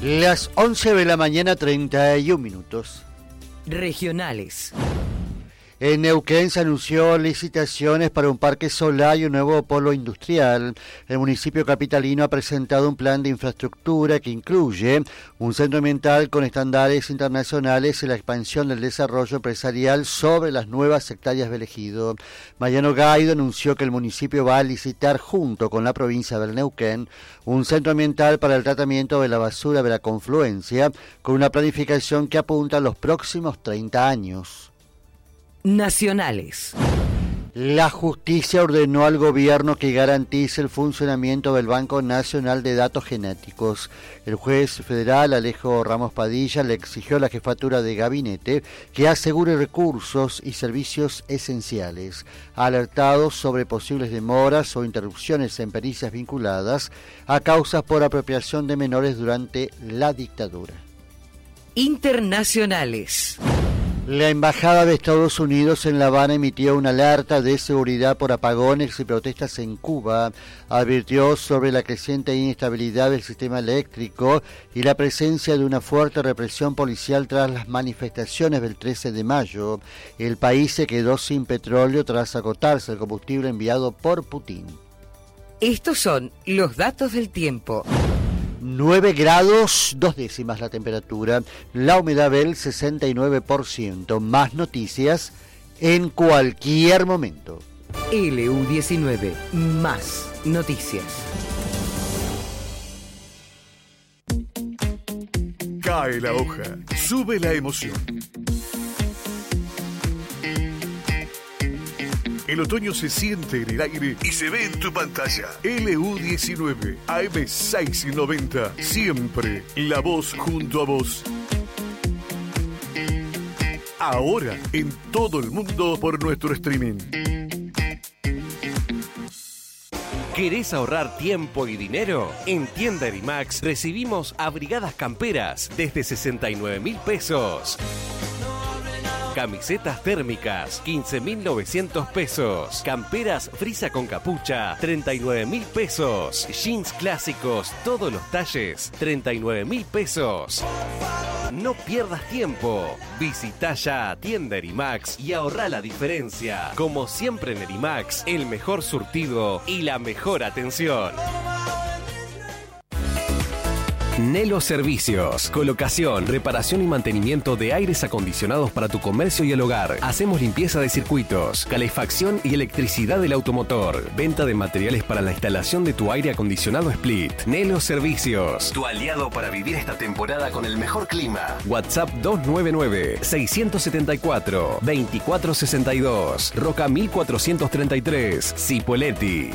Las 11 de la mañana, 31 minutos. Regionales. En Neuquén se anunció licitaciones para un parque solar y un nuevo polo industrial. El municipio capitalino ha presentado un plan de infraestructura que incluye un centro ambiental con estándares internacionales y la expansión del desarrollo empresarial sobre las nuevas hectáreas del ejido. Mariano Gaido anunció que el municipio va a licitar junto con la provincia del Neuquén un centro ambiental para el tratamiento de la basura de la confluencia, con una planificación que apunta a los próximos 30 años. Nacionales. La justicia ordenó al gobierno que garantice el funcionamiento del Banco Nacional de Datos Genéticos. El juez federal Alejo Ramos Padilla le exigió a la jefatura de gabinete que asegure recursos y servicios esenciales. Ha alertado sobre posibles demoras o interrupciones en pericias vinculadas a causas por apropiación de menores durante la dictadura. Internacionales. La Embajada de Estados Unidos en La Habana emitió una alerta de seguridad por apagones y protestas en Cuba. Advirtió sobre la creciente inestabilidad del sistema eléctrico y la presencia de una fuerte represión policial tras las manifestaciones del 13 de mayo. El país se quedó sin petróleo tras agotarse el combustible enviado por Putin. Estos son los datos del tiempo. 9 grados, 2 décimas la temperatura, la humedad del 69%. Más noticias en cualquier momento. LU19, más noticias. Cae la hoja, sube la emoción. El otoño se siente en el aire y se ve en tu pantalla. LU19, AM690, siempre la voz junto a vos. Ahora en todo el mundo por nuestro streaming. ¿Querés ahorrar tiempo y dinero? En Tienda Erimax recibimos abrigadas camperas desde 69.000 pesos. Camisetas térmicas, 15.900 pesos. Camperas frisa con capucha, 39.000 pesos. Jeans clásicos, todos los talles, 39.000 pesos. No pierdas tiempo. Visita ya a Tienda Erimax y ahorra la diferencia. Como siempre en Erimax, el mejor surtido y la mejor atención. Nelo Servicios. Colocación, reparación y mantenimiento de aires acondicionados para tu comercio y el hogar. Hacemos limpieza de circuitos, calefacción y electricidad del automotor. Venta de materiales para la instalación de tu aire acondicionado split. Nelo Servicios. Tu aliado para vivir esta temporada con el mejor clima. WhatsApp 299-674-2462. Roca 1433. Cipolletti.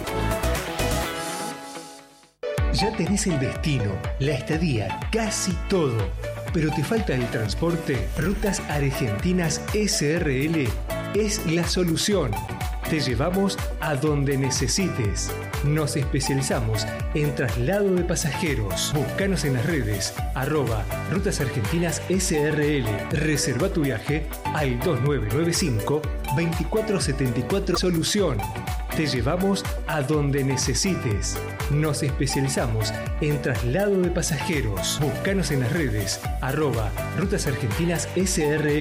Ya tenés el destino, la estadía, casi todo. Pero te falta el transporte. Rutas Argentinas SRL es la solución. Te llevamos a donde necesites. Nos especializamos en traslado de pasajeros. Búscanos en las redes @Rutas Argentinas SRL. Reserva tu viaje al 2995-2474. Solución. Te llevamos a donde necesites. Nos especializamos en traslado de pasajeros. Búscanos en las redes @Rutas Argentinas SRL.